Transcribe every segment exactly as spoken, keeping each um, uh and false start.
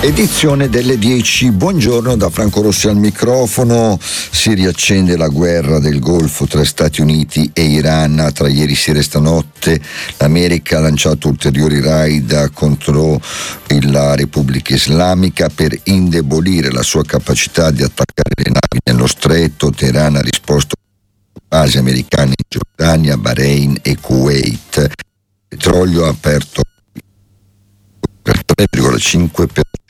Edizione delle dieci. Buongiorno da Franco Rossi al microfono. Si riaccende la guerra del Golfo tra Stati Uniti e Iran. Tra ieri sera e stanotte l'America ha lanciato ulteriori raid contro la Repubblica Islamica per indebolire la sua capacità di attaccare le navi nello stretto. Teheran ha risposto a basi americane in Giordania, Bahrain e Kuwait. Il petrolio ha aperto per tre virgola cinque per cento.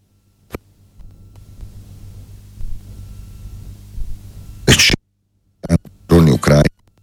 Droni ucraini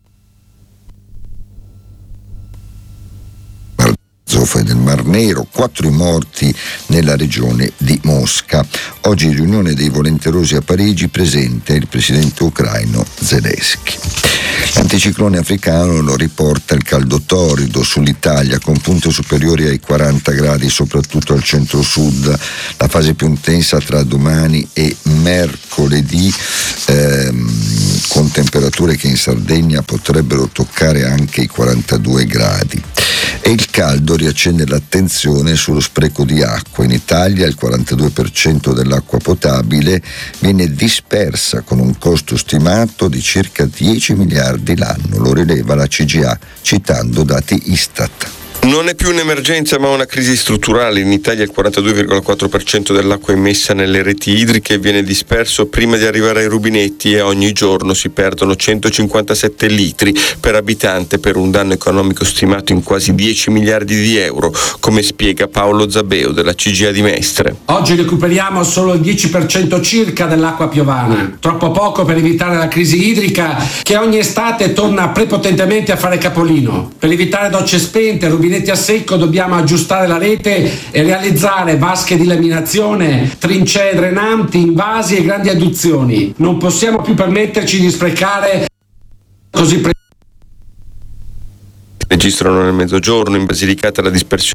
Azov e del Mar Nero, quattro i morti nella regione di Mosca. Oggi riunione dei volenterosi a Parigi, presente il presidente ucraino Zelensky. L'anticiclone africano lo riporta il caldo torrido sull'Italia con punte superiori ai quaranta gradi soprattutto al centro-sud. La fase più intensa tra domani e mercoledì ehm, con temperature che in Sardegna potrebbero toccare anche i quarantadue gradi. E il caldo riaccende l'attenzione sullo spreco di acqua. In Italia il quarantadue per cento dell'acqua potabile viene dispersa con un costo stimato di circa dieci miliardi l'anno, lo rileva la C G A citando dati Istat. Non è più un'emergenza ma una crisi strutturale. In Italia il quarantadue virgola quattro per cento dell'acqua immessa nelle reti idriche viene disperso prima di arrivare ai rubinetti e ogni giorno si perdono centocinquantasette litri per abitante per un danno economico stimato in quasi dieci miliardi di euro, come spiega Paolo Zabeo della C G A di Mestre. Oggi recuperiamo solo il dieci per cento circa dell'acqua piovana, troppo poco per evitare la crisi idrica che ogni estate torna prepotentemente a fare capolino. Per evitare docce spente, rubinetti a secco dobbiamo aggiustare la rete e realizzare vasche di laminazione, trincee drenanti, invasi e grandi adduzioni. Non possiamo più permetterci di sprecare così pre- Registrano nel mezzogiorno in Basilicata la dispersione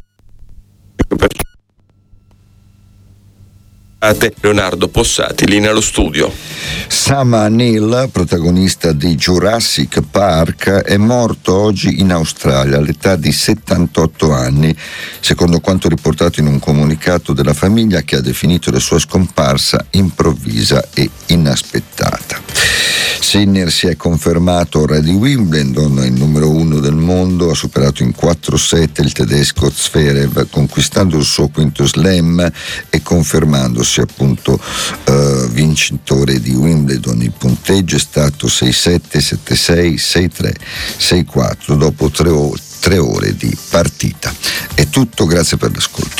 Leonardo Possati, linea allo studio. Sam Neill, protagonista di Jurassic Park, è morto oggi in Australia all'età di settantotto anni, secondo quanto riportato in un comunicato della famiglia che ha definito la sua scomparsa improvvisa e inaspettata. Sinner si è confermato re di Wimbledon, il numero uno del mondo, ha superato in quattro set il tedesco Zverev, conquistando il suo quinto slam e confermandosi appunto eh, vincitore di Wimbledon. Il punteggio è stato sei sette, sette sei, sei tre, sei quattro dopo tre, o- tre ore di partita. È tutto, grazie per l'ascolto.